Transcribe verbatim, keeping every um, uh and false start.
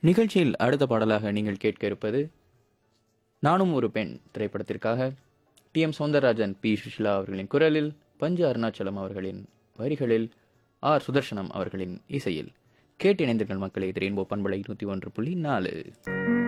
நிகழ்ச்சியில் அடுத்த பாடலாக நீங்கள் கேட்க இருப்பது நானும் ஒரு பெண் திரைப்படத்திற்காக D M Soundararajan, B Sushila அவர்களின் குரலில், பஞ்சு அருணாச்சலம் அவர்களின் வரிகளில், ஆர் சுதர்சனம் அவர்களின் இசையில் கேட்டு இணைந்திருங்கள் மக்களே. இது ரெயின்போ பண்பலை நூற்றி ஒன்று புள்ளி நாலு.